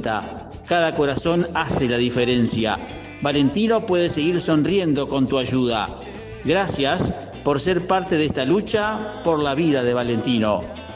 cuenta. Cada corazón hace la diferencia. Valentino puede seguir sonriendo con tu ayuda. Gracias por ser parte de esta lucha por la vida de Valentino.